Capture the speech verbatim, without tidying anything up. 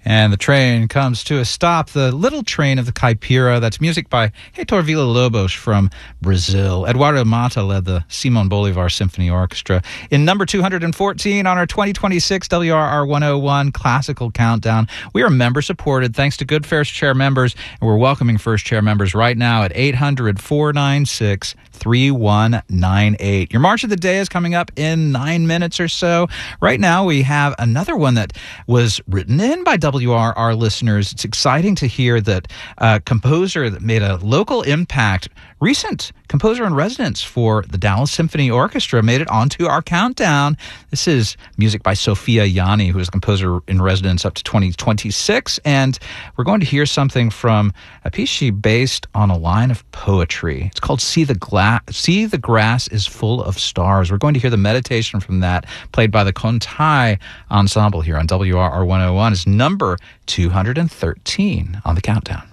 And the train comes to a stop, the Little Train of the Caipira. That's music by Heitor Villa-Lobos from Brazil. Eduardo Mata led the Simon Bolivar Symphony Orchestra. In number two hundred fourteen on our twenty twenty-six W R R one oh one Classical Countdown, we are member-supported thanks to good First Chair members, and we're welcoming First Chair members right now at eight hundred, four nine six, three one nine eight. Your March of the Day is coming up in nine minutes or so. Right now, we have another one that was written in by W R R listeners. It's exciting to hear that a composer that made a local impact, recent composer in residence for the Dallas Symphony Orchestra, made it onto our countdown. This is music by Sophia Yanni, who is a composer in residence up to twenty twenty-six, and we're going to hear something from a piece she based on a line of poetry. It's called See the Gla- See the Grass is Full of Stars. We're going to hear the meditation from that, played by the Kontai Ensemble here on W R R one oh one. It's number two hundred thirteen on the countdown.